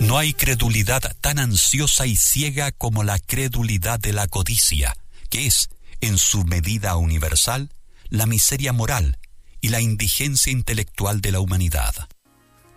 No hay credulidad tan ansiosa y ciega como la credulidad de la codicia, que es, en su medida universal, la miseria moral y la indigencia intelectual de la humanidad.